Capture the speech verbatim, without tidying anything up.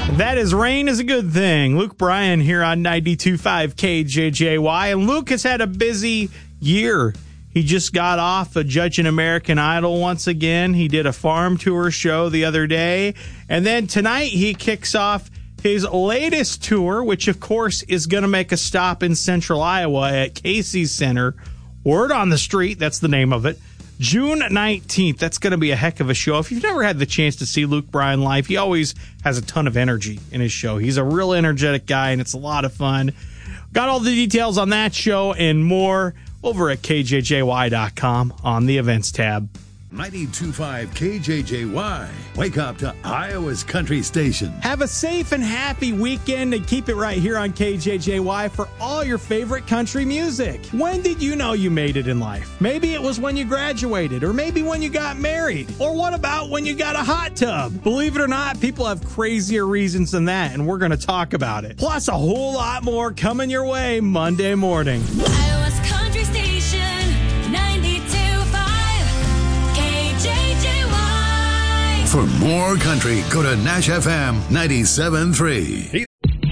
That is Rain is a Good Thing. Luke Bryan here on ninety-two point five K J J Y. And Luke has had a busy year. He just got off of Judging American Idol once again. He did a farm tour show the other day. And then tonight he kicks off his latest tour, which of course is going to make a stop in Central Iowa at Casey's Center. Word on the Street, that's the name of it. June nineteenth. That's going to be a heck of a show. If you've never had the chance to see Luke Bryan live, he always has a ton of energy in his show. He's a real energetic guy, and it's a lot of fun. Got all the details on that show and more over at K J J Y dot com on the events tab. ninety-two point five K J J Y. Wake up to Iowa's country station. Have a safe and happy weekend and keep it right here on K J J Y for all your favorite country music. When did you know you made it in life? Maybe it was when you graduated, or maybe when you got married. Or what about when you got a hot tub? Believe it or not, people have crazier reasons than that, and we're going to talk about it. Plus a whole lot more coming your way Monday morning. Iowa's country station, ninety-two point five K J J Y. For more country, go to Nash F M ninety-seven point three.